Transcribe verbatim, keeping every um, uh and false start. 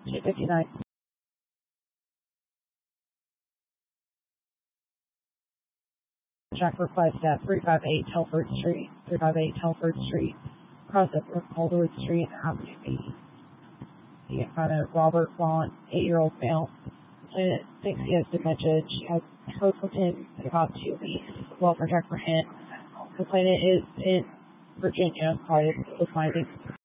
two fifty-nine. Jack request at three five eight Telford Street, three five eight Telford Street, across the Calderwood Street, Avenue B. You can find a Robert Vaughn, eight-year-old male. Complainant thinks he has dementia. She has heard from him in about two weeks. Welfare check for him. Complainant is in Virginia, prior to the findings.